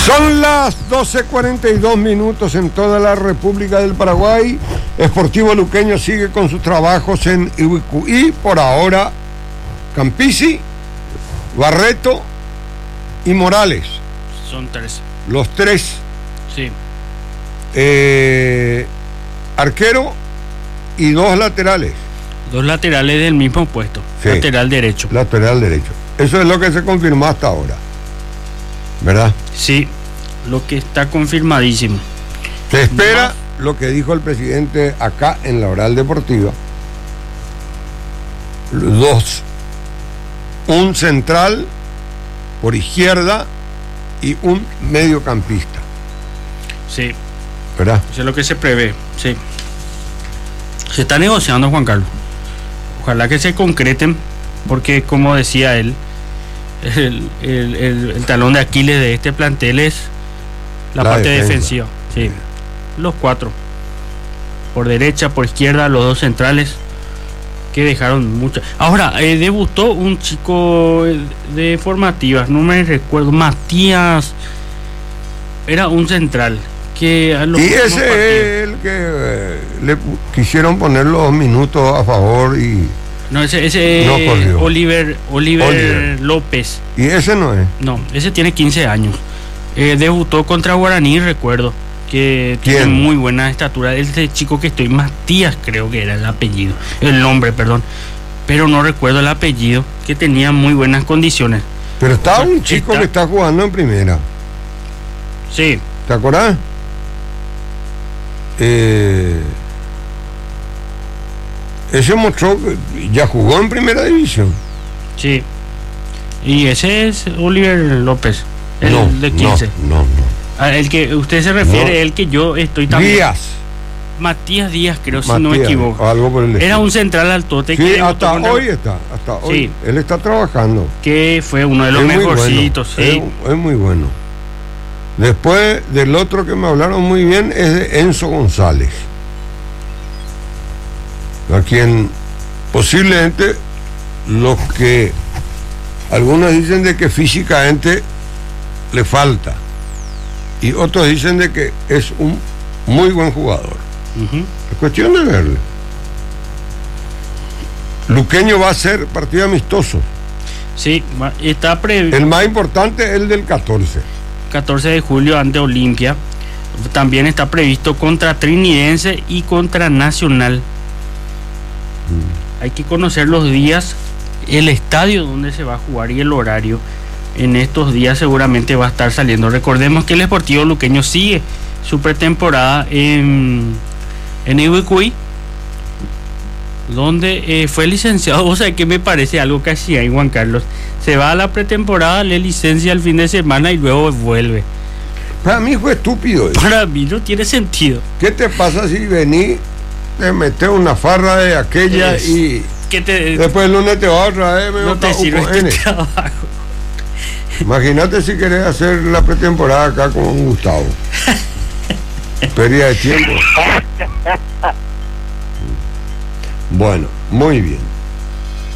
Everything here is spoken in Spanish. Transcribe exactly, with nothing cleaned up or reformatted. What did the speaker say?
Son las doce cuarenta y dos minutos en toda la República del Paraguay. Sportivo Luqueño sigue con sus trabajos en Ibicuí. Por ahora, Campisi, Barreto y Morales. Son tres. Los tres. Sí. Eh, arquero y dos laterales. Dos laterales del mismo puesto. Sí. Lateral derecho. Lateral derecho. Eso es lo que se confirmó hasta ahora, ¿verdad? Sí, lo que está confirmadísimo. Se espera no. Lo que dijo el presidente acá en la oral deportiva. Dos. Un central por izquierda y un mediocampista. Sí. ¿Verdad? Eso es lo que se prevé, sí. Se está negociando, Juan Carlos. Ojalá que se concreten, porque como decía él, el, el, el, el talón de Aquiles de este plantel es la, la parte defensa. defensiva. Sí. Los cuatro. Por derecha, por izquierda, los dos centrales que dejaron mucho. Ahora, eh, debutó un chico de formativas, no me recuerdo, Matías, era un central. Que a los y ese partidos, es el que eh, le quisieron poner los minutos a favor y no, ese ese no corrió. Oliver, Oliver Oliver López. Y ese no es. No, ese tiene quince años. Eh, debutó contra Guaraní, recuerdo, que ¿quién? Tiene muy buena estatura. Ese chico que estoy, Matías creo que era el apellido, el nombre, perdón, pero no recuerdo el apellido, que tenía muy buenas condiciones. Pero está un chico está... que está jugando en primera. Sí. ¿Te acordás? Eh, ese mostró que ya jugó en primera división. Sí. Y ese es Oliver López, el no, de quince. No, no, no. Ah, el que usted se refiere, no. El que yo estoy también. Díaz. Matías Díaz, creo, Matías, si no me equivoco. Algo por el Era estilo. Un central altote. Sí, que hasta hoy el... está, hasta hoy. Sí. Él está trabajando. Que fue uno de los es mejorcitos. Bueno. Sí. Es, es muy bueno. Después del otro que me hablaron muy bien es de Enzo González, a quien posiblemente los que algunos dicen de que físicamente le falta y otros dicen de que es un muy buen jugador. Uh-huh. Es cuestión de verle. Luqueño va a ser partido amistoso. Sí, está previsto. El más importante es el del catorce. catorce de julio ante Olimpia. También está previsto contra Trinidense y contra Nacional. Mm. Hay que conocer los días, el estadio donde se va a jugar y el horario. En estos días seguramente va a estar saliendo. Recordemos que el Sportivo Luqueño sigue su pretemporada en, en Ibicuí, donde eh, fue licenciado. O sea, que me parece algo casi ahí, Juan Carlos. Se va a la pretemporada, le licencia el fin de semana y luego vuelve. Para mí fue estúpido eso. Para mí no tiene sentido. ¿Qué te pasa si venís, te metes una farra de aquella es, y que te, después el lunes te vas otra vez? No te sirve este trabajo. Imagínate si querés hacer la pretemporada acá con un Gustavo. Pérdida de tiempo. Bueno, muy bien.